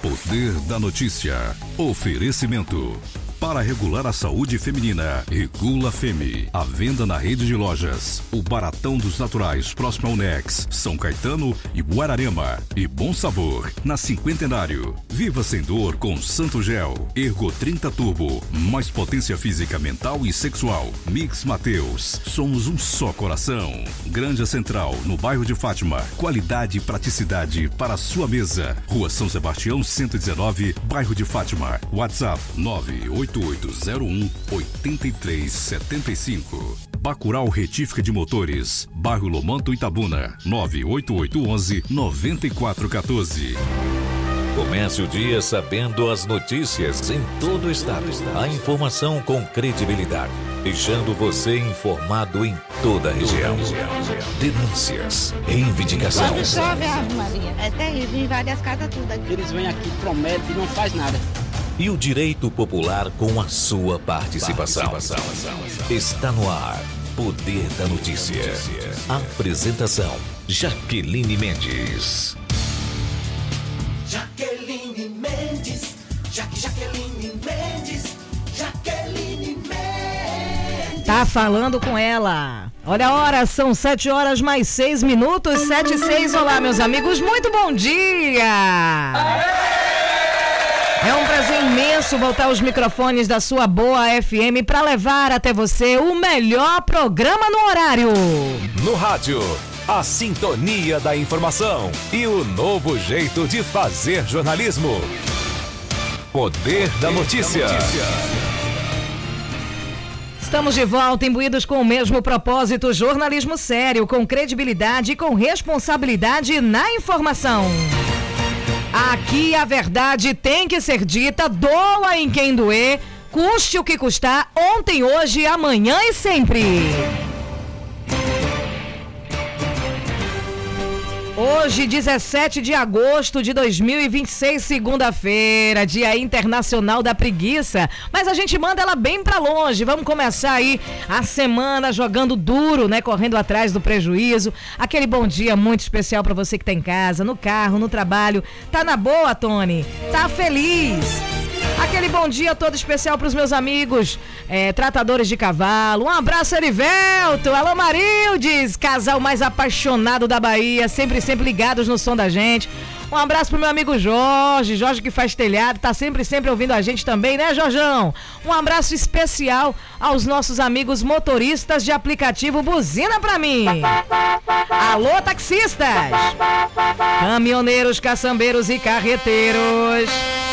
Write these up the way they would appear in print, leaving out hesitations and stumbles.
Poder da notícia. Oferecimento. Para regular a saúde feminina, Regula Feme. A venda na rede de lojas. O Baratão dos Naturais, próximo ao Nex, São Caetano e Guararema. E Bom Sabor, na Cinquentenário. Viva sem dor com Santo Gel. Ergo 30 Turbo. Mais potência física, mental e sexual. Mix Mateus. Somos um só coração. Granja Central, no bairro de Fátima. Qualidade e praticidade para a sua mesa. Rua São Sebastião 119, bairro de Fátima. WhatsApp 98801-8375. Bacurau Retífica de Motores, bairro Lomanto, Itabuna, 98811-9414. Comece o dia sabendo as notícias em todo o estado. A informação com credibilidade, deixando você informado em toda a região. Denúncias, reivindicação. Quando chove, Ave Maria, é terrível, invade as casas tudo aqui. Eles vêm aqui, prometem e não faz nada. E o direito popular com a sua participação. Está no ar. Poder da Notícia. Apresentação: Jaqueline Mendes. Jaqueline Mendes, Jaqueline Mendes, Jaqueline Mendes. Tá falando com ela. Olha a hora, são 7h mais 6 minutos, 7h06. Olá, meus amigos, muito bom dia! É um prazer imenso voltar aos microfones da sua Boa FM para levar até você o melhor programa no horário. No rádio, a sintonia da informação e o novo jeito de fazer jornalismo. Poder da Notícia. Estamos de volta, imbuídos com o mesmo propósito: jornalismo sério, com credibilidade e com responsabilidade na informação. Aqui a verdade tem que ser dita, doa em quem doer, custe o que custar, ontem, hoje, amanhã e sempre. Hoje, 17 de agosto de 2026, segunda-feira, Dia Internacional da Preguiça. Mas a gente manda ela bem pra longe. Vamos começar aí a semana jogando duro, né? Correndo atrás do prejuízo. Aquele bom dia muito especial pra você que tá em casa, no carro, no trabalho. Tá na boa, Tony? Tá feliz? Aquele bom dia todo especial para os meus amigos tratadores de cavalo. Um abraço, Erivelto. Alô, Marildes, casal mais apaixonado da Bahia, sempre ligados no som da gente. Um abraço pro meu amigo Jorge que faz telhado, tá sempre ouvindo a gente também, né, Jorjão? Um abraço especial aos nossos amigos motoristas de aplicativo Buzina Pra Mim. Alô, taxistas, caminhoneiros, caçambeiros e carreteiros.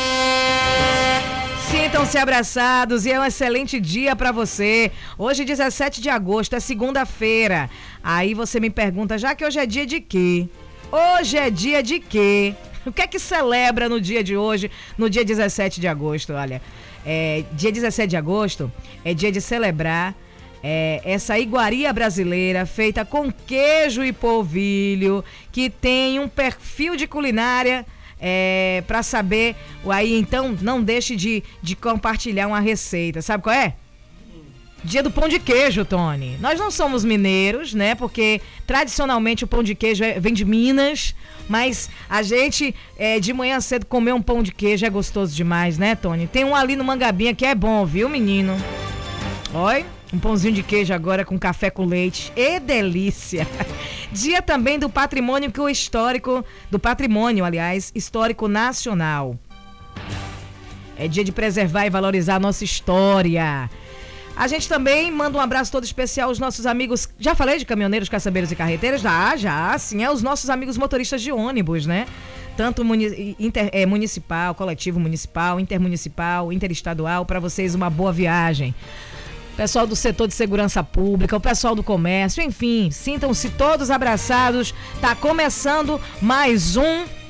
Sintam-se abraçados e é um excelente dia pra você. Hoje, 17 de agosto, é segunda-feira. Aí você me pergunta, já que hoje é dia de quê? Hoje é dia de quê? O que é que celebra no dia de hoje, no dia 17 de agosto? Olha, dia 17 de agosto é dia de celebrar essa iguaria brasileira feita com queijo e polvilho, que tem um perfil de culinária para saber. Aí então não deixe de compartilhar uma receita. Sabe qual é? Dia do pão de queijo, Tony. Nós não somos mineiros, né? Porque tradicionalmente o pão de queijo vem de Minas, mas a gente de manhã cedo comer um pão de queijo é gostoso demais, né, Tony? Tem um ali no Mangabinha que é bom, viu, menino? Oi? Um pãozinho de queijo agora com café com leite. E delícia! Dia também do patrimônio histórico, do patrimônio, aliás, histórico nacional. É dia de preservar e valorizar a nossa história. A gente também manda um abraço todo especial aos nossos amigos. Já falei de caminhoneiros, caçambeiros e carreteiras? Já, sim. Os nossos amigos motoristas de ônibus, né? Tanto municipal, coletivo municipal, intermunicipal, interestadual. Para vocês, uma boa viagem. Pessoal do setor de segurança pública, o pessoal do comércio, enfim, sintam-se todos abraçados. Tá começando mais um